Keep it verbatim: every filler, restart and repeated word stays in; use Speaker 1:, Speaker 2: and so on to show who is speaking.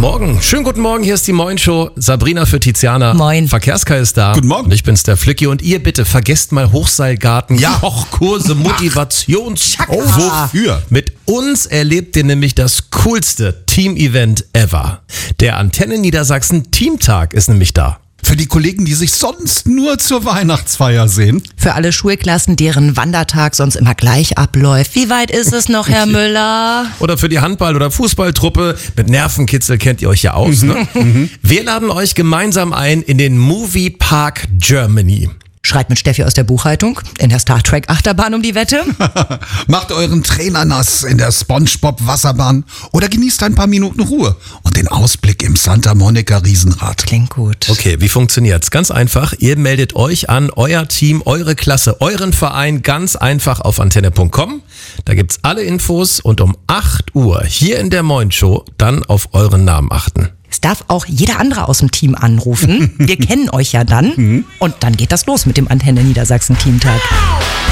Speaker 1: Morgen. Schönen guten Morgen, hier ist die Moin Show. Sabrina für Tiziana.
Speaker 2: Moin.
Speaker 1: Verkehrskai ist da.
Speaker 3: Guten Morgen.
Speaker 1: Und ich bin's, der Flicky. Und ihr bitte vergesst mal Hochseilgarten,
Speaker 3: Ja.
Speaker 1: Kochkurse, Motivations...
Speaker 3: Oh, wofür?
Speaker 1: Mit uns erlebt ihr nämlich das coolste Team-Event ever. Der Antenne Niedersachsen Teamtag ist nämlich da.
Speaker 3: Für die Kollegen, die sich sonst nur zur Weihnachtsfeier sehen.
Speaker 2: Für alle Schulklassen, deren Wandertag sonst immer gleich abläuft. Wie weit ist es noch, Herr Müller?
Speaker 1: Oder für die Handball- oder Fußballtruppe. Mit Nervenkitzel kennt ihr euch ja aus, ne? Wir laden euch gemeinsam ein in den Movie Park Germany.
Speaker 2: Schreit mit Steffi aus der Buchhaltung in der Star Trek Achterbahn um die Wette.
Speaker 3: Macht euren Trainer nass in der SpongeBob Wasserbahn oder genießt ein paar Minuten Ruhe und den Ausblick im Santa Monica Riesenrad.
Speaker 2: Klingt gut.
Speaker 1: Okay, wie funktioniert's? Ganz einfach, ihr meldet euch an, euer Team, eure Klasse, euren Verein, ganz einfach auf antenne punkt com. Da gibt's alle Infos und um acht Uhr hier in der Moin Show dann auf euren Namen achten.
Speaker 2: Es darf auch jeder andere aus dem Team anrufen. Wir kennen euch ja dann. Und dann geht das los mit dem Antenne Niedersachsen Teamtag.